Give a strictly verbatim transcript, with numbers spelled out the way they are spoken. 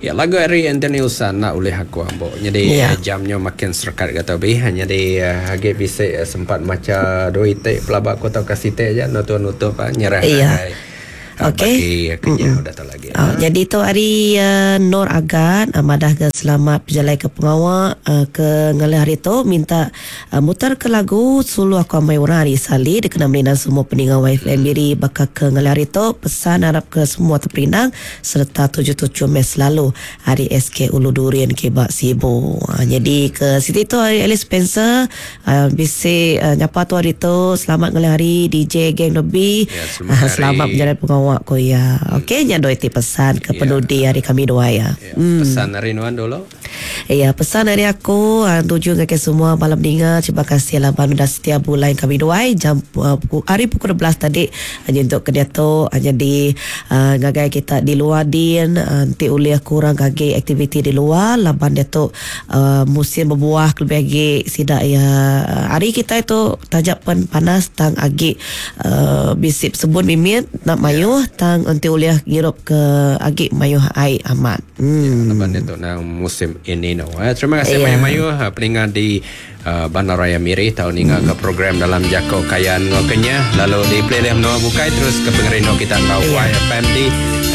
Ya, lagu Ari Anthony Usana oleh aku ambo. Jadi Ya. jamnya makin serkat kata bi. Jadi hage bisa sempat maca doi te pelabak kota kasih te aja nutup-nutup nyerah. Iya. Uh, Okey. Bagi kerja udah tahu lagi. Oh, jadi tu hari uh, Nur Agan amadah ke selamat berjalan ke pengawak uh, ke ngalih hari tu minta uh, mutar ke lagu sulu aku amai orang hari sali dikena melina semua peninggal Y F M diri bakal ke ngalih hari tu pesan harap ke semua terperinang serta tujuh tujuh mes lalu hari S K Ulu Durian ke Bak Sibu. Uh, jadi ke situ tu hari Alice Spencer uh, bisa uh, nyapa tu hari tu selamat ngalih hari D J Gang Lebih Ya, selamat uh, hari. selamat berjalan pengawak ko ya. Okey, nya doi ti pesan ke Ya. pendudi hari kami doa ya. Ya, pesan dari Nuan dulu. Ya, pesan dari aku uh, tuju ke semua malam dengar. Terima kasih lah Banu dah setiap bulan kami doai jam uh, pukul, hari pukul dua belas tadi hanya untuk ke tu hanya di uh, ngagai kita di luar din uh, nanti uliah kurang ngagai aktiviti di luar laban dia tu uh, musim berbuah lebih lagi sidak ya uh, hari kita itu tajak pen panas tang agi uh, bisip sebun mimit nak mayuh tang nanti uliah girup ke agi mayuh ai amat. Hmm. Laban itu nang musim ini no. Eh, terima kasih Iya. Mayu Mayu peningat di uh, Bandaraya Miri tahun ini ke program dalam Jako Kayan ngokenya lalu di playlist no bukai terus ke pengerino kita ngau Iya. Y F M di